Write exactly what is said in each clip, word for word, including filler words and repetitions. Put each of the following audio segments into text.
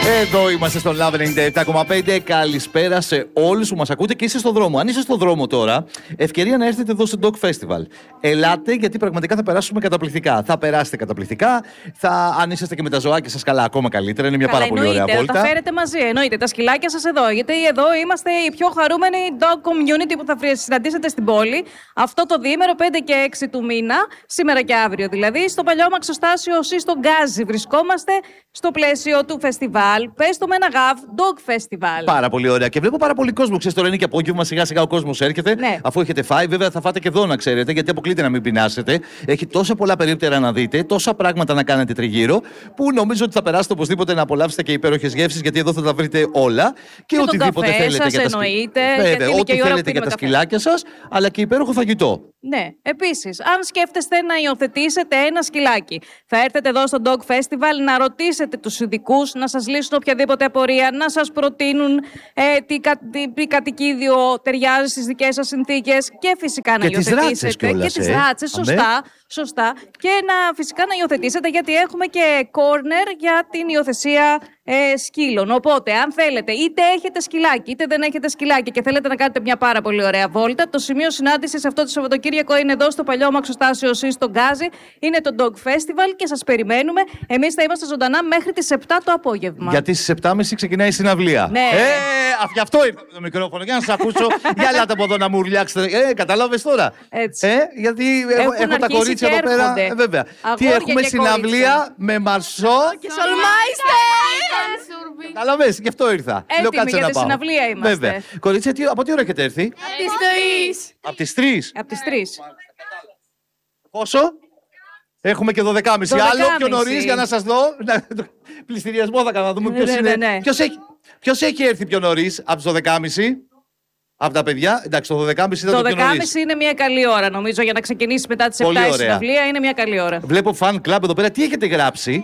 Εδώ είμαστε στο Love ενενήντα επτά κόμμα πέντε. Καλησπέρα σε όλους που μας ακούτε και είστε στον δρόμο. Αν είστε στον δρόμο τώρα, ευκαιρία να έρθετε εδώ στο Dog Festival. Ελάτε, γιατί πραγματικά θα περάσουμε καταπληκτικά. Θα περάσετε καταπληκτικά. Θα, αν είσαστε και με τα ζωάκια σας, καλά, ακόμα καλύτερα. Είναι μια καλά, πάρα πολύ ωραία βόλτα. Θα τα φέρετε μαζί, εννοείται. Τα σκυλάκια σας εδώ. Γιατί εδώ είμαστε οι πιο χαρούμενοι dog community που θα συναντήσετε στην πόλη. Αυτό το διήμερο, πέντε και έξι του μήνα, σήμερα και αύριο δηλαδή, στο παλιό Μαξοστάσιο ΣΥ στον Γκάζι. Βρισκόμαστε στο πλαίσιο του φεστιβάλ. Πες το με ένα γαβ, Dog Festival. Πάρα πολύ ωραία. Και βλέπω πάρα πολύ κόσμο. Ξέρετε, τώρα είναι και απόγευμα, σιγά σιγά ο κόσμο έρχεται. Ναι. Αφού έχετε φάει, βέβαια θα φάτε και εδώ να ξέρετε, γιατί αποκλείται να μην πεινάσετε. Έχει τόσα πολλά περίπτερα να δείτε, τόσα πράγματα να κάνετε τριγύρω, που νομίζω ότι θα περάσετε οπωσδήποτε να απολαύσετε και υπέροχες γεύσεις, γιατί εδώ θα τα βρείτε όλα. Και, και οτιδήποτε καφέ θέλετε σας, για τα σκυλάκια. Βέβαια, ό,τι θέλετε για τα σκυλάκια σας, αλλά και υπέροχο φαγητό. Ναι. Επίσης, αν σκέφτεστε να υιοθετήσετε ένα σκυλάκι, θα έρθετε εδώ στο Dog Festival να ρωτήσετε τους ειδικούς, να σας λύσουν οποιαδήποτε απορία, να σας προτείνουν ε, τι, κα, τι, τι κατοικίδιο ταιριάζει στις δικές σας συνθήκες και φυσικά να και υιοθετήσετε. Τις ράτσες κιόλας, και τις ε. ράτσες, σωστά, σωστά. Και να φυσικά να υιοθετήσετε, γιατί έχουμε και corner για την υιοθεσία ε, σκύλων. Οπότε, αν θέλετε, είτε έχετε σκυλάκι, είτε δεν έχετε σκυλάκι και θέλετε να κάνετε μια πάρα πολύ ωραία βόλτα, το σημείο συνάντησης αυτό το Σαββατοκύριακο είναι εδώ στο παλιό Μαξοστάσιο ΣΥ στον Γκάζι. Είναι το Dog Festival και σας περιμένουμε. Εμείς θα είμαστε ζωντανά μέχρι τις επτά το απόγευμα. Γιατί στις επτά και μισή ξεκινάει η συναυλία. Ναι. Ε, γι' αυτό ήρθα το μικρόφωνο, για να σας ακούσω. Για ελάτε από εδώ να μου ουρλιάξετε. Ε, κατάλαβες τώρα. Έτσι. Ε, γιατί έχω, έχω τα κορίτσια εδώ πέρα. Ε, βέβαια. Τι έχουμε, συναυλία με Μαρσό και Σολμάιστερ. Κατάλαβες, γι' αυτό ήρθα. Έτοιμοι για τη συναυλία είμαστε. Βέβαια. Κορίτσια, τι, από τι ώρα έχετε έρθει? Από τις τρεις. Από τις τρεις. Από τις τρεις. Πόσο? Έχουμε και δώδεκα και μισή. Άλλο πιο νωρίς για να σας δω. Πληστηριασμό θα κάνω, να δούμε ποιος ναι, είναι. ναι, ναι. Ποιος έχει, ποιος έχει έρθει πιο νωρίς από τις δώδεκα και μισή? Από τα παιδιά. Εντάξει, το δώδεκα και μισή ήταν το πιο νωρίς. Το δώδεκα και μισή είναι μια καλή ώρα, νομίζω, για να ξεκινήσει μετά τις επτά η συναυλία. Είναι μια καλή ώρα. Βλέπω fan club εδώ πέρα. Τι έχετε γράψει?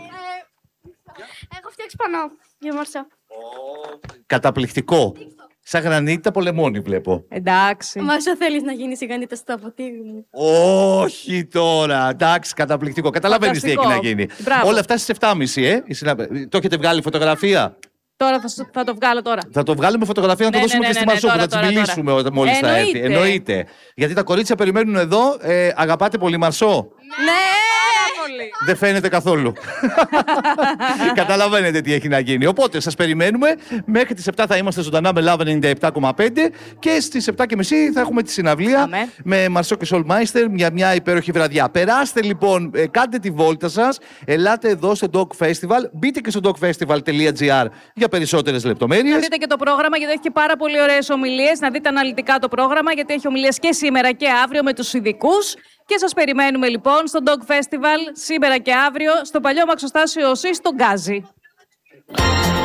Έχω φτιάξει πανό για Μαρσό. Καταπληκτικό. Σαν γρανίτα πολεμόνι βλέπω. Εντάξει. Μαρσό, θέλεις να γίνεις η γρανίτα στο ποτήρι μου? Όχι τώρα. Εντάξει, καταπληκτικό. Καταλαβαίνεις τι έχει να γίνει. Μπράβο. Όλα αυτά στις επτά και μισή, ε. Το έχετε βγάλει φωτογραφία? Τώρα θα, θα το βγάλω τώρα. Θα το βγάλουμε φωτογραφία να ναι, το δώσουμε ναι, και στη ναι, Μαρσό, ναι, που θα τώρα, τη μιλήσουμε τώρα. μόλις θα έρθει. Εννοείται. Εννοείται. Γιατί τα κορίτσια περιμένουν εδώ. Ε, αγαπάτε πολύ Μαρσό? Ναι! Πολύ. Δεν φαίνεται καθόλου. Καταλαβαίνετε τι έχει να γίνει. Οπότε σας περιμένουμε. Μέχρι τις επτά θα είμαστε ζωντανά με Love ενενήντα επτά κόμμα πέντε και στις επτά και μισή θα έχουμε τη συναυλία Αμέ. με Μαρσό και Σολμάιστερ για μια υπέροχη βραδιά. Περάστε λοιπόν, ε, κάντε τη βόλτα σας. Ελάτε εδώ στο Dog Festival. Μπείτε και στο dog festival τελεία gr για περισσότερες λεπτομέρειες. Να δείτε και το πρόγραμμα, γιατί έχει και πάρα πολύ ωραίες ομιλίες. Να δείτε αναλυτικά το πρόγραμμα, γιατί έχει ομιλίες και σήμερα και αύριο με τους ειδικούς. Και σας περιμένουμε λοιπόν στο Dog Festival σήμερα και αύριο στο παλιό Μαξοστάσιο ΣΥ στον Γκάζι.